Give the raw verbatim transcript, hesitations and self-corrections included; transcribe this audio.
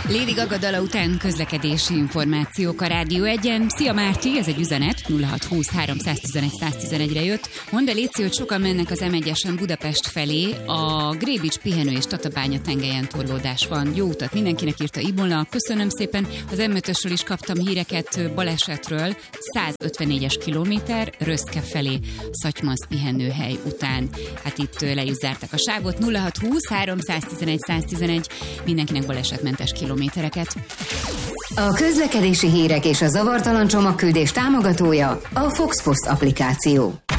Lady Gaga dala után közlekedési információk a Rádió egyen. Szia Márti, ez egy üzenet, nulla hat húsz háromszáztizenegy száztizenegyre jött. Mondd el, Léci, hogy sokan mennek az em egyesen Budapest felé, a Grébics pihenő és Tatabánya tengelyen torlódás van. Jó utat mindenkinek, írta Ibolna. Köszönöm szépen, az em ötösről is kaptam híreket, balesetről, százötvennégyes kilométer, Röszke felé, Szatymansz pihenőhely után. Hát itt le is zárták a sávot, nulla hat húsz háromszáztizenegy száztizenegy, mindenkinek balesetmentes kilométereket. A közlekedési hírek és a zavartalan csomagküldés támogatója a Fox Post applikáció.